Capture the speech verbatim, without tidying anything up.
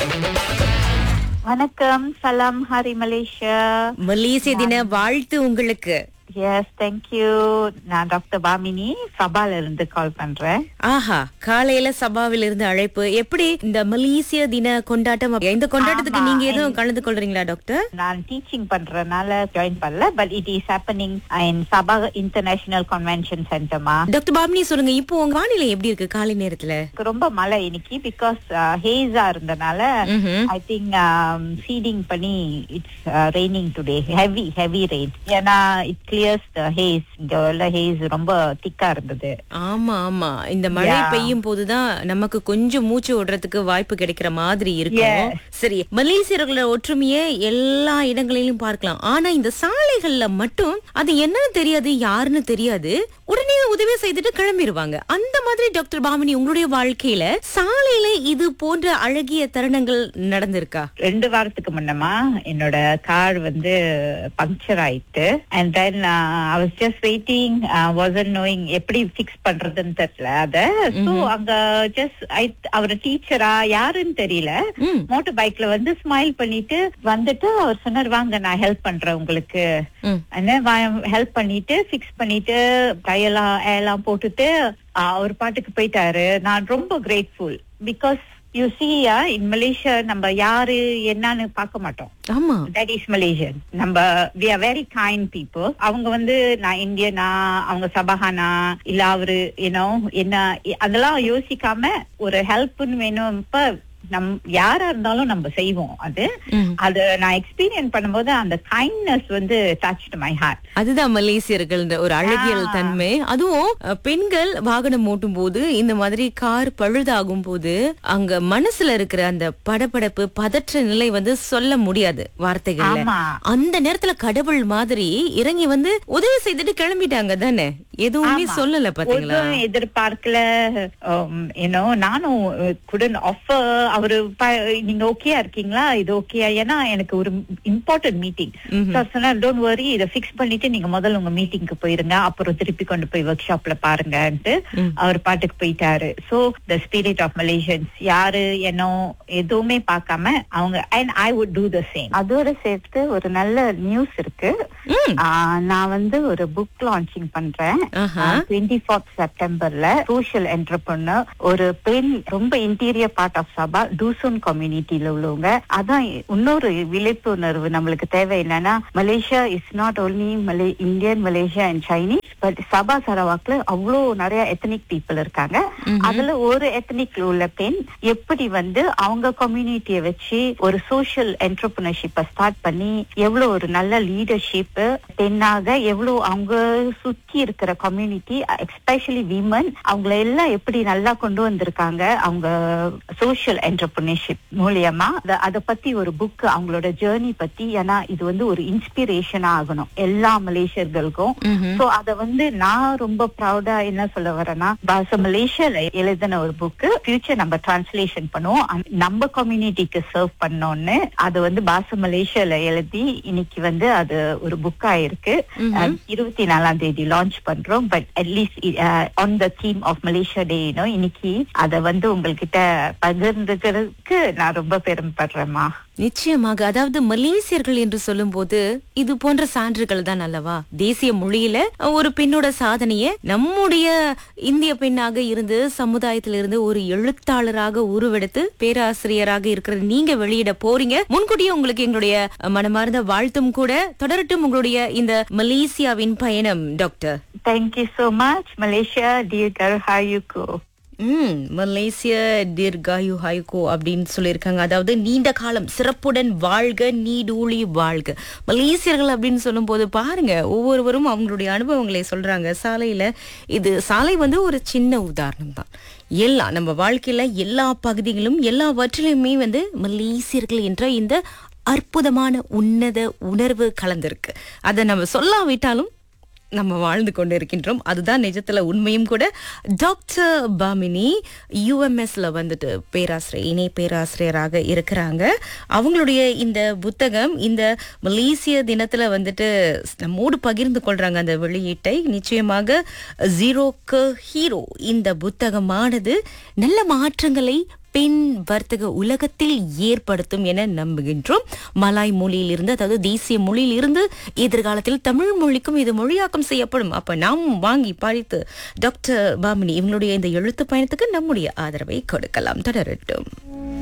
வணக்கம், சலாம், ஹரி மலேசியா. மலேசிய தின வாழ்த்து உங்களுக்கு. S, thank you. நான் டாக்டர் பாமினி சபால இருந்து கால் பண்றேன். ஆஹா, காலையில சபாவில் இருந்து அழைப்பு. எப்படி இந்த மலேசிய தின கொண்டாட்டம்? இந்த கொண்டாட்டத்துக்கு ஆமா, நீங்க எதுவும் கலந்து கொள்றீங்களா டாக்டர்? நான் டீச்சிங் பண்றதுனால ஜாயின் பண்ணல, but it is happening in Sabha international convention சென்டர்மா. Doctor Bhamini சொல்லுங்க, இப்போ உங்க வானிலை எப்படி இருக்கு காலை நேரத்துல? ரொம்ப மழை இன்னைக்கு, பிகாஸ் ஹேஸா இருந்தனால ஐ திங்க் ஃபீடிங் பண்ணி it's raining today. Heavy heavy rain. ஏன்னா இட் கிளியர்ஸ் தி ஹேஸ். இங்க உள்ள ஹேஸ் ரொம்ப திக்கா இருந்தது. ஆமா ஆமா, இந்த மழை பெய்யும் போதுதான் நமக்கு கொஞ்சம் மூச்சு விடுறதுக்கு வாய்ப்பு கிடைக்கிற மாதிரி இருக்கும். சரி, மலேசியர்களோட ஒற்றுமையை எல்லா இடங்களிலும் பார்க்கலாம். ஆனா இந்த சாலைகள்ல மட்டும் அது என்னன்னு தெரியாது, யாருன்னு தெரியாது, உடனே உதவி செய்துட்டு கிளம்பிடுவாங்க. அந்த மாதிரி டாக்டர் பாமினி, உங்களுடைய வாழ்க்கையில சாலையில இது போன்ற அழகிய தருணங்கள் நடந்திருக்கா? ரெண்டு வாரத்துக்கு முன்னமா என்னோட கார் வந்து பங்க்சர் ஆயிட்டு. And then I was just waiting, wasn't knowing எப்படி ஃபிக்ஸ் பண்றதுன்னு தெரியல அத. சோ அங்க ஜஸ்ட் அவர் டீச்சரா யாருன்னு தெரியல, மோட்டார் பைக்ல வந்து ஸ்மைல் பண்ணிட்டு வந்துட்டு அவர் சொன்னார், வாங்க நான் ஹெல்ப் பண்றேன் உங்களுக்கு. ஹெல்ப் பண்ணிட்டு ஃபிக்ஸ் பண்ணிட்டு கையெல்லாம் எல்லாம் போட்டுட்டு அவர் பாட்டுக்கு போயிட்டாரு. நான் ரொம்ப grateful. Because you see in Malaysia நம்ம யாரு என்னன்னு பார்க்க மாட்டோம். ஆமா, that is Malaysian. நம்ம we are very kind people. அவங்க வந்து நான் இந்தியனா, அவங்க சபஹானா, இல்ல அவரு யூனோ என்ன, அதெல்லாம் யோசிக்காம ஒரு ஹெல்ப்னு வேணும். இப்ப நம் யாரா இருந்தாலும் நம்ம செய்வோம். அது அது நான் எக்ஸ்பீரியன்ஸ் பண்ணும்போது அந்த கைண்ட்னஸ் வந்து டச்ட் மை ஹார்ட். அதுதான் மலேசியர்கள் ஒரு அழகியல் தன்மை. அதுவும் பெண்கள் வாகனம் ஓட்டும் போது, இந்த மாதிரி கார் பழுதாகும் போது அங்க மனசுல இருக்கிற அந்த படபடப்பு, பதற்ற நிலை வந்து சொல்ல முடியாது வார்த்தைகள்ல. அந்த நேரத்துல கடவுள் மாதிரி இறங்கி வந்து உதவி செய்துட்டு கிளம்பிட்டாங்க தானே, எதுவுமே சொல்லல. பாத்தீங்களா, எதிர்பார்க்கல. ஏன்னோ நானும் couldn't offer. அவரு நீங்க ஓகேயா இருக்கீங்களா, இது ஓகேயா, ஏன்னா எனக்கு ஒரு இம்பார்ட்டன்ட் மீட்டிங். சொன்னார், டோன்ட் வரி, இதை பிக்ஸ் பண்ணிட்டு நீங்க முதல்ல உங்க மீட்டிங்க்கு போயிருங்க, அப்புறம் திருப்பி கொண்டு போய் ஒர்க் ஷாப்ல பாருங்கன்ட்டு அவர் பாட்டுக்கு போயிட்டாரு. So the spirit of Malaysians, யாரு என்ன எதுவுமே பார்க்காம அவங்க, and I would two the same. அதோட சேர்த்து ஒரு நல்ல நியூஸ் இருக்கு. நான் வந்து ஒரு புக் லான்ச்சிங் பண்றேன் டுவெண்ட்டி ஃபோர்த் செப்டம்பர்ல. சோஷியல் என்டர்பிரனர், ஒரு பெண், ரொம்ப இன்டீரியர் பார்ட் ஆஃப் சபா டூசூன் கம்யூனிட்டியில உள்ளவங்க. அதான் இன்னொரு விழிப்புணர்வு நம்மளுக்கு தேவை. என்னன்னா, Malaysia is not only Malay Indian, Malaysia and Chinese, but சபா சரவாக்ல அவ்வளோ நிறைய எத்தனிக் பீப்புள் இருக்காங்க. அதுல ஒரு எத்தனிக் உள்ள பெண் எப்படி வந்து அவங்க கம்யூனிட்டியை வச்சு ஒரு சோஷியல் என்டர்பிரினர்ஷிப்பை ஸ்டார்ட் பண்ணி எவ்வளவு ஒரு நல்ல லீடர்ஷிப் பெண்ணாக, எவ்வளவு அவங்க சுத்தி இருக்கிற கம்யூனிட்டி எஸ்பெஷலி விமன், அவங்கள எல்லாம் எப்படி நல்லா கொண்டு வந்திருக்காங்க அவங்க சோஷியல் என்டர்பிரினர்ஷிப் மூலியமா. அத பத்தி ஒரு புக், அவங்களோட ஜேர்னி பத்தி. ஏன்னா இது வந்து ஒரு இன்ஸ்பிரேஷனா ஆகணும் எல்லா மலேசியர்களுக்கும். சோ அத வந்து நான் ரொம்ப ப்ரௌடா என்ன சொல்ல வரேன்னா, பாச மலேசியால எழுதின ஒரு புக், ஃபியூச்சர் நம்ம டிரான்ஸ்லேஷன் பண்ணுவோம், நம்ம கம்யூனிட்டிக்கு சர்வ் பண்ணோம்னு. அது வந்து பாச மலேசியால எழுதி இன்னைக்கு வந்து அது ஒரு புக் ஆயிருக்கு. இருபத்தி நாலாம் தேதி லான்ச் பண்றோம். But at least on the theme of Malaysia டே இன்னைக்கு அதை வந்து உங்ககிட்ட பகிர்ந்துக்கிறதுக்கு நான் ரொம்ப பெருமைப்படுறேம்மா. நிச்சயமாக. அதாவது மலேசியர்கள் என்று சொல்லும் போது இது போன்ற சான்றுகள் தான் அல்லவா? தேசிய மொழியில ஒரு பெண்ணோட சாதனைய, நம்முடைய இந்திய பெண்ணாக இருந்து சமுதாயத்தில இருந்து ஒரு எழுத்தாளராக உருவெடுத்து பேராசிரியராக இருக்கிறது நீங்க வெளியிட போறீங்க. முன்கூட்டியே உங்களுக்கு எங்களுடைய மனமார்ந்த வாழ்த்தும் கூட. தொடரட்டும் உங்களுடைய இந்த மலேசியாவின் பயணம் doctor. Thank you so much. Malaysia தீர்காயுகோ. ம் மலேசியா தீர்காயு ஹாய்கோ அப்படின்னு சொல்லியிருக்காங்க. அதாவது நீண்ட காலம் சிறப்புடன் வாழ்க, நீடூழி வாழ்க. மலேசியர்கள் அப்படின்னு சொல்லும் போது பாருங்க, ஒவ்வொருவரும் அவங்களுடைய அனுபவங்களை சொல்றாங்க. சாலையில இது சாலை வந்து ஒரு சின்ன உதாரணம் தான். எல்லா நம்ம வாழ்க்கையில எல்லா பகுதிகளும் எல்லாவற்றிலுமே வந்து மலேசியர்கள் என்ற இந்த அற்புதமான உன்னத உணர்வு கலந்திருக்கு. அதை நம்ம சொல்லாவிட்டாலும் நம்ம வாழ்ந்து கொண்டு இருக்கின்றோம். அதுதான் நிஜத்துல உண்மையும் கூட. டாக்டர் பாமினி யூஎம்எஸ்ல வந்துட்டு பேராசிரியர், இணை பேராசிரியராக இருக்கிறாங்க. அவங்களுடைய இந்த புத்தகம் இந்த மலேசிய தினத்துல வந்துட்டு நம்மோடு பகிர்ந்து கொள்றாங்க அந்த வெளியீட்டை. நிச்சயமாக ஜீரோக்கு ஹீரோ இந்த புத்தகமானது நல்ல மாற்றங்களை பெண் வர்த்தக உலகத்தில் ஏற்படுத்தும் என நம்புகின்றோம். மலாய் மொழியிலிருந்து, அதாவது தேசிய மொழியிலிருந்து எதிர்காலத்தில் தமிழ் மொழிக்கும் இது மொழியாக்கம் செய்யப்படும். அப்ப நாம் வாங்கி படித்து டாக்டர் பாமினி இவங்களுடைய இந்த எழுத்து பயணத்துக்கு நம்முடைய ஆதரவை கொடுக்கலாம். தொடரட்டும்.